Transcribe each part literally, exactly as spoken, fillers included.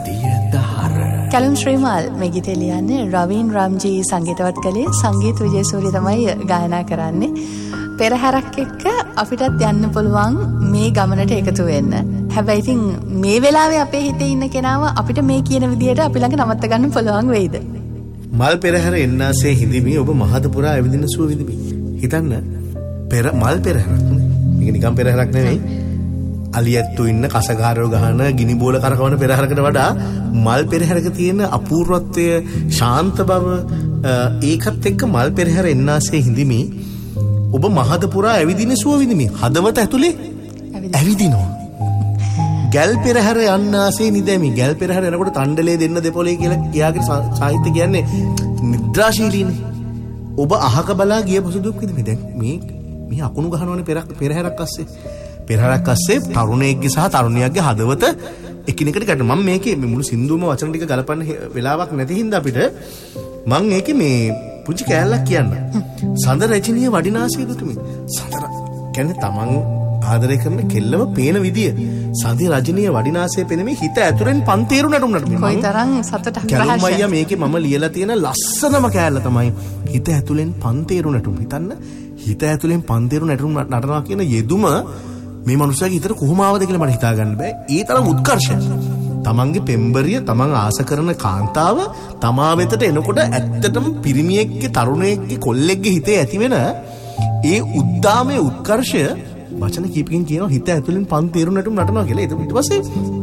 කැලුම් ශ්‍රීමාල් මේ ගීතය ලියන්නේ රවීන් රාම්ජී සංගීතවත් කළේ සංගීත විජේසූරිය තමයි ගායනා කරන්නේ. පෙරහැරක් එක්ක අපිටත් යන්න පුළුවන් මේ ගමනට එකතු වෙන්න. හැබැයි ඉතින් මේ වෙලාවේ අපේ හිතේ ඉන්න කෙනාව අපිට මේ කියන විදිහට අපි ළඟ නවත්ත ගන්න පුළුවන් වෙයිද? මල් පෙරහැර එන්නාසේ හිඳිමි ඔබ මහත පුරා ඇවිදින සුව විඳිමි. හිතන්න පෙර මල් පෙරහැරක් නේ. මේක නිකම් පෙරහැරක් නෙවෙයි. අලියැත්තු ඉන්න කසකාරයෝ ගහන ගිනි බෝල කරකවන පෙරහැරකට වඩා මල් පෙරහැරක තියෙන අපූර්වත්වය ශාන්ත බව ඒකත් එක්ක මල් පෙරහැර එන්නාසේ හිඳිමි ඔබ මහත පුරා ඇවිදින සුව විඳිමි. හදවත ඇතුලේ ඇවිදිනවා. ගැල් පෙරහැර යන්නාසේ නිදැමි. ගැල් පෙරහැර එනකොට තණ්ඩලේ දෙන්න දෙපොලේ කියලා කියාගේ සාහිත්‍ය කියන්නේ නිද්‍රාශීලීනේ. ඔබ අහක බලා ගිය පසු දුක් විඳිමි. දැන් මේ මේ අකුණු ගහනවනේ පෙරහැරක් අස්සේ. පෙරහැරක් අස්සේ තරුණයෙක්ගේ සහ තරුණියක්ගේ හදවත එකිනෙකට ගැටෙන. මම මේකේ මේ මුළු සින්දුවම වචන ටික ගලපන්න වෙලාවක් නැති හින්දා අපිට මම ඒකේ මේ පුංචි කෑල්ලක් කියන්න. සඳ රජිනිය වඩිනාසිය දුටුමි. සඳ කියන්නේ තමන් ආදරය කරන කෙල්ලව පේන විදිය. සඳ රජිනිය වඩිනාසිය පෙනෙමි හිත ඇතුලෙන් පන්තේරු නටුනට. කොයිතරම් සතුටක් කැලුම් අයියා මේකේ මම ලියලා තියෙන ලස්සනම කෑල්ල තමයි හිත ඇතුලෙන් පන්තේරු නටුම්. හිතන්න හිත ඇතුලෙන් පන්තේරු නටුම් නටනවා කියන යෙදුම මේ මනුස්සයාගේ හිතට කොහොම ආවද කියලා මට හිතා ගන්න බෑ. ඒ තරම් උත්කර්ෂයක්. තමන්ගේ පෙම්බරිය තමන් ආස කරන කාන්තාව තමා වෙතට එනකොට ඇත්තටම පිරිමියෙක්ගේ තරුණයෙක්ගේ කොල්ලෙක්ගේ හිතේ ඇතිවෙන ඒ උද්දාමයේ උත්කර්ෂය වචන කීපකින් කියනවා හිත ඇතුලෙන් පන්තේරු නටුම් නටනවා කියලා. ඒක ඊට පස්සේ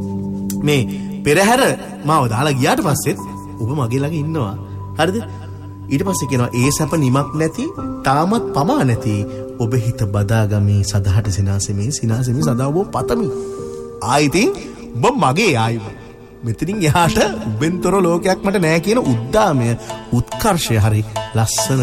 මේ පෙරහැර මාව දාලා ගියාට පස්සෙත් ඔබ මගේ ළඟ ඉන්නවා. හරිද? ඊට පස්සේ කියනවා ඒ සැප නිමක් නැති තාමත් පමා නැති ඔබ හිත බදාගමි සදහට සිනාසෙමි සිනාසෙමි සදා ඔබ පතමි. ආයිතින් ඔබ මගේ ආයි මෙතනින් එහාට උබෙන්තර ලෝකයක් මට නෑ කියන උද්දාමය උත්කර්ෂය හරි ලස්සන